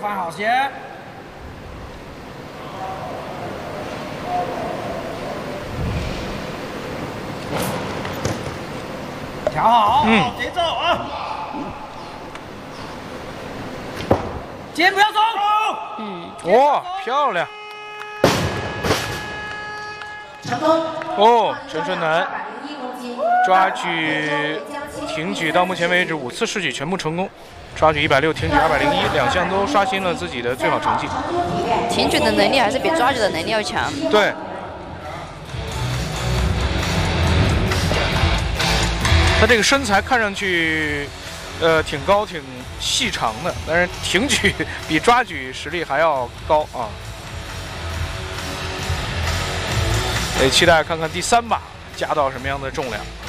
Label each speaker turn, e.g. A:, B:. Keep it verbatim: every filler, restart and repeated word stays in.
A: 放好些。调好，
B: 嗯
A: 好节奏啊！肩不要松。
C: 嗯，
B: 哇，漂亮！
D: 成功。
B: 哦，陈顺南抓举、挺举到目前为止五次试举全部成功，抓举一百六，挺举二百零一，两项都刷新了自己的最好成绩。
C: 挺举的能力还是比抓举的能力要强。
B: 对。他这个身材看上去，呃，挺高、挺细长的，但是挺举比抓举实力还要高啊。得期待看看第三把加到什么样的重量。